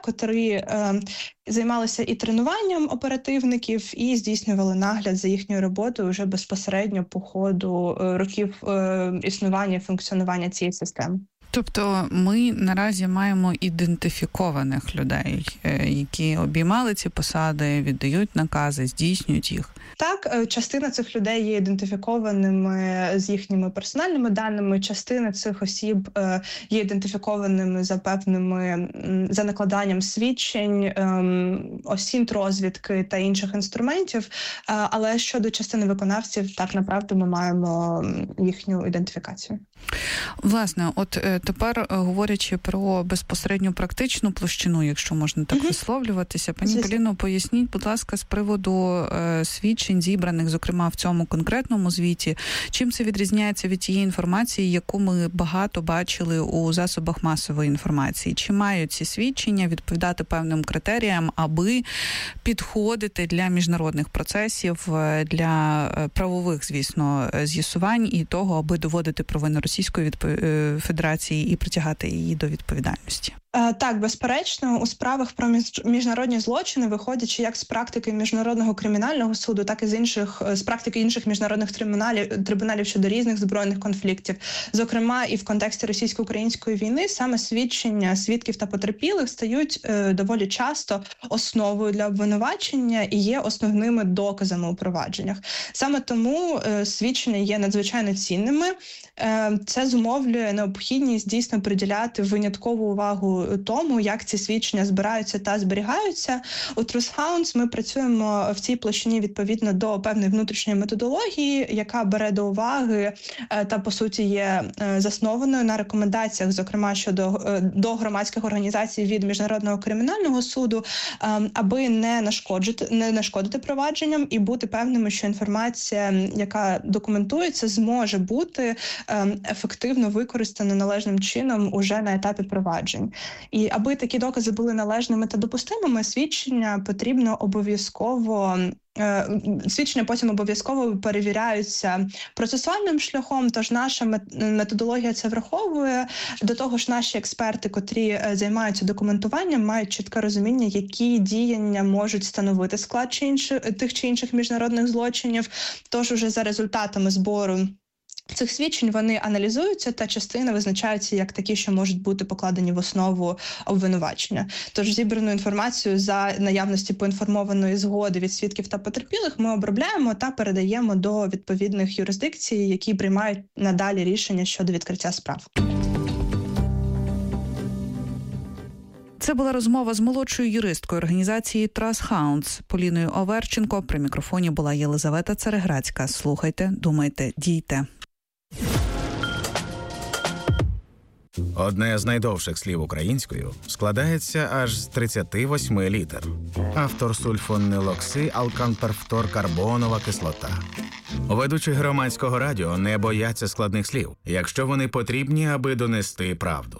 котрі займалися і тренуванням оперативників, і здійснювали нагляд за їхньою роботою вже безпосередньо по ходу років існування і функціонування цієї системи. Тобто ми наразі маємо ідентифікованих людей, які обіймали ці посади, віддають накази, здійснюють їх? Так, частина цих людей є ідентифікованими з їхніми персональними даними, частина цих осіб є ідентифікованими за накладанням свідчень, осінт розвідки та інших інструментів, але щодо частини виконавців, так, направду, ми маємо їхню ідентифікацію. Власне, от тепер, говорячи про безпосередню практичну площину, якщо можна так висловлюватися, пані Поліно, поясніть, будь ласка, з приводу свідчень, зібраних, зокрема, в цьому конкретному звіті, чим це відрізняється від тієї інформації, яку ми багато бачили у засобах масової інформації? Чи мають ці свідчення відповідати певним критеріям, аби підходити для міжнародних процесів, для правових, звісно, з'ясувань і того, аби доводити провину Російської Федерації і притягати її до відповідальності? Так, безперечно, у справах про міжнародні злочини, виходячи як з практики Міжнародного кримінального суду, так і з практики інших міжнародних трибуналів щодо різних збройних конфліктів, зокрема і в контексті російсько-української війни, саме свідчення свідків та потерпілих стають доволі часто основою для обвинувачення і є основними доказами у провадженнях. Саме тому свідчення є надзвичайно цінними. Це зумовлює необхідність дійсно приділяти виняткову увагу тому, як ці свідчення збираються та зберігаються. У Truth Hounds ми працюємо в цій площині відповідно до певної внутрішньої методології, яка бере до уваги та, по суті, є заснованою на рекомендаціях, зокрема, до громадських організацій від Міжнародного кримінального суду, аби не нашкодити провадженням і бути певними, що інформація, яка документується, зможе бути ефективно використана належним чином уже на етапі проваджень. І аби такі докази були належними та допустимими, свідчення потім обов'язково перевіряються процесуальним шляхом, тож наша методологія це враховує. До того ж, наші експерти, котрі займаються документуванням, мають чітке розуміння, які діяння можуть становити склад тих чи інших міжнародних злочинів. Тож уже за результатами збору цих свідчень вони аналізуються, та частина визначаються як такі, що можуть бути покладені в основу обвинувачення. Тож зібрану інформацію за наявності поінформованої згоди від свідків та потерпілих ми обробляємо та передаємо до відповідних юрисдикцій, які приймають надалі рішення щодо відкриття справ. Це була розмова з молодшою юристкою організації Truth Hounds Поліною Оверченко. При мікрофоні була Єлизавета Цареградська. Слухайте, думайте, дійте. Одне з найдовших слів українською складається аж з 38 літер. Автор сульфонилоксиалканперфторкарбонова кислота. Ведучі громадського радіо не бояться складних слів, якщо вони потрібні, аби донести правду.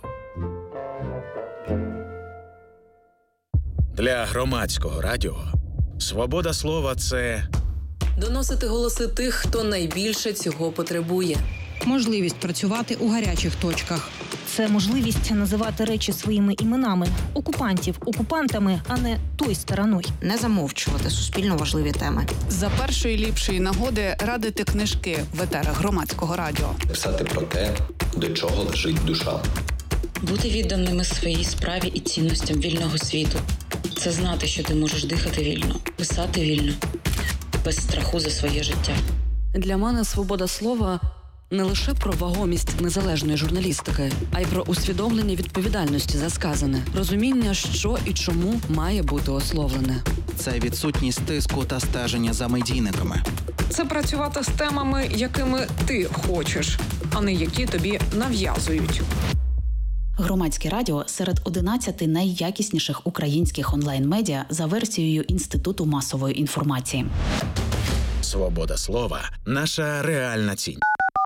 Для громадського радіо свобода слова – це доносити голоси тих, хто найбільше цього потребує. Можливість працювати у гарячих точках. Це можливість називати речі своїми іменами. Окупантів окупантами, а не той стороною. Не замовчувати суспільно важливі теми. За першої ліпшої нагоди радити книжки в етерах громадського радіо. Писати про те, до чого лежить душа. Бути відданими своїй справі і цінностям вільного світу. Це знати, що ти можеш дихати вільно, писати вільно, без страху за своє життя. Для мене свобода слова – не лише про вагомість незалежної журналістики, а й про усвідомлення відповідальності за сказане, розуміння, що і чому має бути ословлене. Це відсутність тиску та стеження за медійниками. Це працювати з темами, якими ти хочеш, а не які тобі нав'язують. Громадське радіо серед 11 найякісніших українських онлайн-медіа за версією Інституту масової інформації. свобода слова – наша реальна цінь.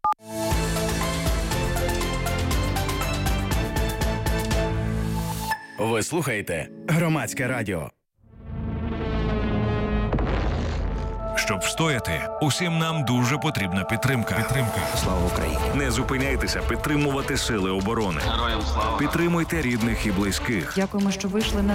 Ви слухаєте Громадське радіо. Щоб встояти, усім нам дуже потрібна підтримка. Слава Україні! Не зупиняйтеся підтримувати сили оборони. Героям слава! Підтримуйте рідних і близьких. Дякуємо, що вийшли на